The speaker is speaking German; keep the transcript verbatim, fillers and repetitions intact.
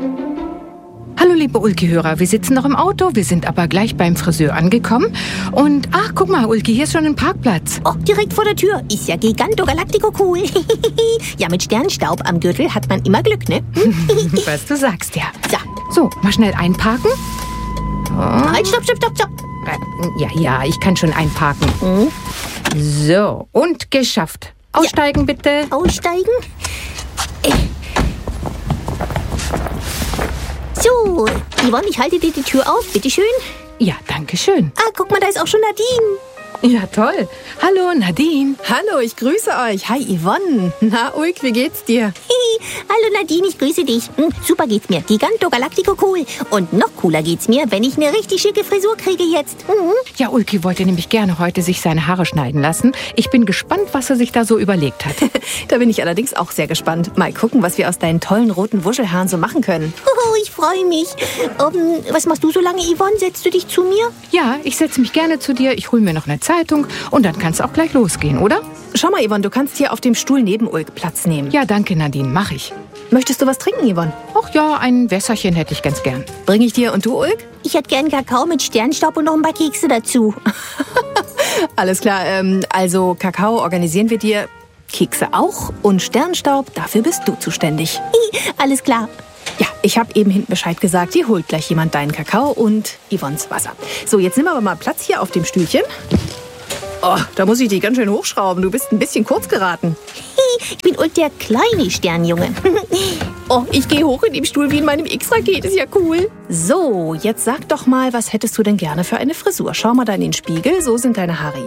Hallo liebe Ulki-Hörer, wir sitzen noch im Auto, wir sind aber gleich beim Friseur angekommen. Und ach, guck mal, Ulki, hier ist schon ein Parkplatz. Oh, direkt vor der Tür. Ist ja Giganto Galactico cool. Ja, mit Sternstaub am Gürtel hat man immer Glück, ne? Was du sagst, ja. So. So, mal schnell einparken. Halt, stopp, stopp, stopp, stopp. Äh, Ja, ja, ich kann schon einparken. Mhm. So, und geschafft. Aussteigen bitte. Aussteigen. So, Yvonne, ich halte dir die Tür auf, bitteschön. Ja, danke schön. Ah, guck mal, da ist auch schon Nadine. Ja, toll. Hallo, Nadine. Hallo, ich grüße euch. Hi, Yvonne. Na, Ulk, wie geht's dir? Hihi. Hallo Nadine, ich grüße dich. Hm, super geht's mir. Giganto Galactico cool. Und noch cooler geht's mir, wenn ich eine richtig schicke Frisur kriege jetzt. Mhm. Ja, Ulki wollte nämlich gerne heute sich seine Haare schneiden lassen. Ich bin gespannt, was er sich da so überlegt hat. Da bin ich allerdings auch sehr gespannt. Mal gucken, was wir aus deinen tollen roten Wuschelhaaren so machen können. Oh, ich freue mich. Um, was machst du so lange, Yvonne? Setzt du dich zu mir? Ja, ich setze mich gerne zu dir, ich hole mir noch eine Zeitung und dann kann es auch gleich losgehen, oder? Schau mal, Yvonne, du kannst hier auf dem Stuhl neben Ulk Platz nehmen. Ja, danke, Nadine, mach ich. Möchtest du was trinken, Yvonne? Ach ja, ein Wässerchen hätte ich ganz gern. Bring ich dir. Und du, Ulk? Ich hätte gern Kakao mit Sternstaub und noch ein paar Kekse dazu. Alles klar, ähm, also Kakao organisieren wir dir, Kekse auch und Sternstaub, dafür bist du zuständig. Alles klar. Ja, ich habe eben hinten Bescheid gesagt, hier holt gleich jemand deinen Kakao und Yvonnes Wasser. So, jetzt nimm aber mal Platz hier auf dem Stühlchen. Oh, da muss ich dich ganz schön hochschrauben, du bist ein bisschen kurz geraten. Ich bin Ulk, der kleine Sternjunge. Oh, ich gehe hoch in dem Stuhl wie in meinem X-Raket, ist ja cool. So, jetzt sag doch mal, was hättest du denn gerne für eine Frisur? Schau mal da in den Spiegel, so sind deine Haare